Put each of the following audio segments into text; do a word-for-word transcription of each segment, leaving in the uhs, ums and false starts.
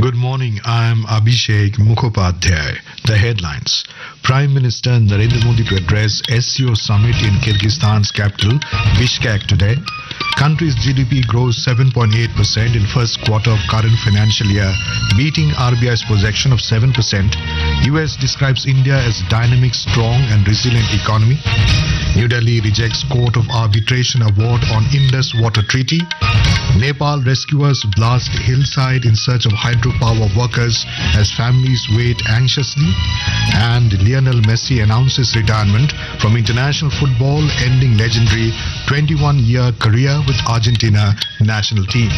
Good morning, I am Abhishek Mukhopadhyay. The headlines. Prime Minister Narendra Modi to address S C O summit in Kyrgyzstan's capital, Bishkek today. Country's G D P grows seven point eight percent in first quarter of current financial year, beating R B I's projection of seven percent. U S describes India as dynamic, strong and resilient economy. New Delhi rejects Court of Arbitration award on Indus Water Treaty. Nepal rescuers blast hillside in search of hydropower workers as families wait anxiously. And Lionel Messi announces retirement from international football, ending legendary twenty-one year career with Argentina national team.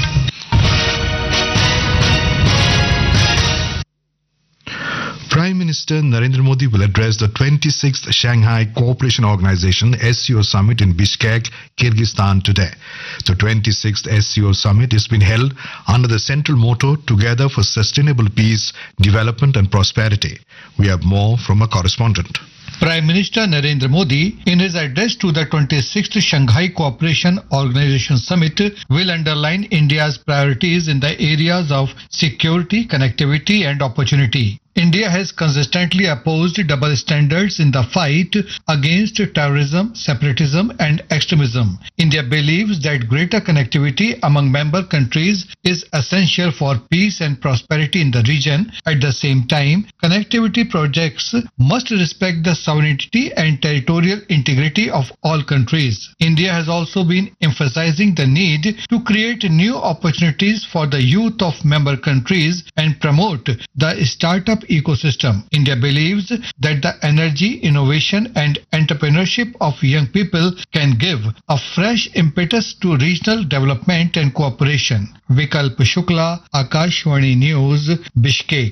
Prime Minister Narendra Modi will address the twenty-sixth Shanghai Cooperation Organization S C O Summit in Bishkek, Kyrgyzstan today. The twenty-sixth S C O Summit is being held under the central motto Together for Sustainable Peace, Development and Prosperity. We have more from a correspondent. Prime Minister Narendra Modi, in his address to the twenty-sixth Shanghai Cooperation Organization Summit, will underline India's priorities in the areas of security, connectivity and opportunity. India has consistently opposed double standards in the fight against terrorism, separatism and extremism. India believes that greater connectivity among member countries is essential for peace and prosperity in the region. At the same time, connectivity projects must respect the sovereignty and territorial integrity of all countries. India has also been emphasizing the need to create new opportunities for the youth of member countries and promote the startup ecosystem. India believes that the energy, innovation and entrepreneurship of young people can give a fresh impetus to regional development and cooperation. Vikalp Shukla, Akashvani News, Bishkek.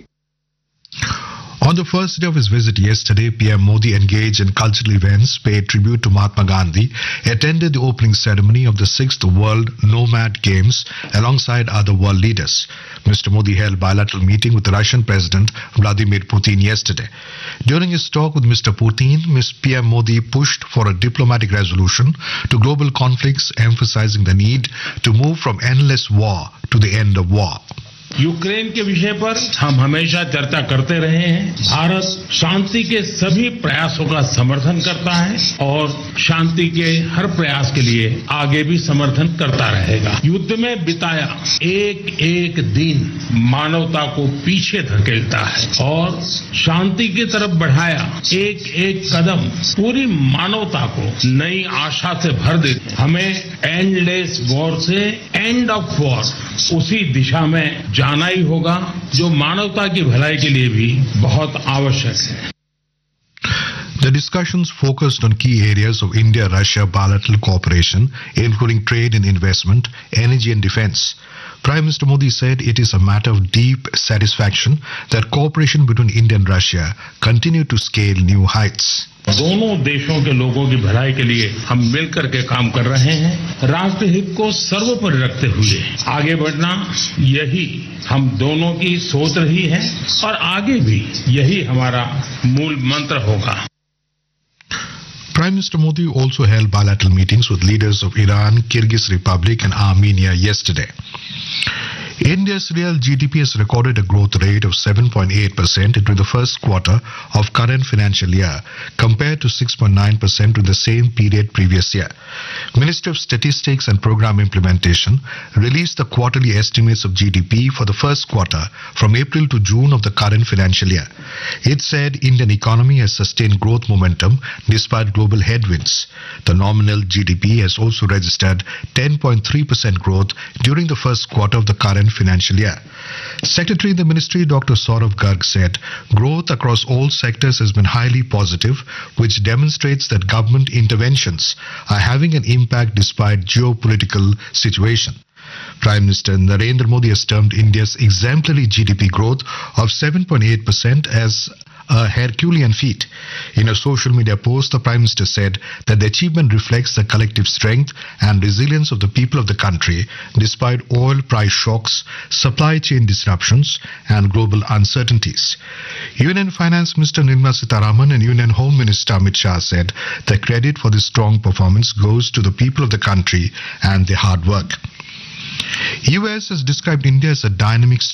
On the first day of his visit yesterday, P M Modi engaged in cultural events, paid tribute to Mahatma Gandhi, attended the opening ceremony of the sixth World Nomad Games alongside other world leaders. Mister Modi held bilateral meeting with the Russian President Vladimir Putin yesterday. During his talk with Mister Putin, Miz P M Modi pushed for a diplomatic resolution to global conflicts, emphasizing the need to move from endless war to the end of war. Ukraine के विषय पर हम हमेशा चर्चा करते रहे हैं। भारत शांति के सभी प्रयासों का समर्थन करता है और शांति के हर प्रयास के लिए आगे भी समर्थन करता रहेगा। युद्ध में बिताया एक एक दिन मानवता को पीछे धकेलता है और शांति की तरफ बढ़ाया एक एक कदम पूरी मानवता को नई आशा से भर देते। हमें एंडलेस वॉर से एंड ऑफ वॉर उसी दिशा में जाना ही होगा जो मानवता की भलाई के लिए भी बहुत आवश्यक है। The discussions focused on key areas of India-Russia bilateral cooperation, including trade and investment, energy and defense. Prime Minister Modi said it is a matter of deep satisfaction that cooperation between India and Russia continue to scale new heights. दोनों देशों के लोगों की भलाई के लिए हम मिलकर के काम कर रहे हैं। राष्ट्र हित को सर्वोपरि रखते हुए आगे बढ़ना, यही हम दोनों की सोच रही है और आगे भी यही हमारा मूल मंत्र होगा। Prime Minister Modi also held bilateral meetings with leaders of Iran, Kyrgyz Republic and Armenia yesterday. India's real G D P has recorded a growth rate of seven point eight percent into the first quarter of current financial year compared to six point nine percent during the same period previous year. Ministry of Statistics and Program Implementation released the quarterly estimates of G D P for the first quarter from April to June of the current financial year. It said Indian economy has sustained growth momentum despite global headwinds. The nominal G D P has also registered ten point three percent growth during the first quarter of the current financial year. Secretary in the Ministry Doctor Saurav Garg said growth across all sectors has been highly positive, which demonstrates that government interventions are having an impact despite geopolitical situation. Prime Minister Narendra Modi has termed India's exemplary G D P growth of seven point eight percent as a Herculean feat. In a social media post, the Prime Minister said that the achievement reflects the collective strength and resilience of the people of the country despite oil price shocks, supply chain disruptions and global uncertainties. Union Finance Minister Nirmala Sitharaman and Union Home Minister Amit Shah said the credit for this strong performance goes to the people of the country and their hard work. U S has described India as a dynamic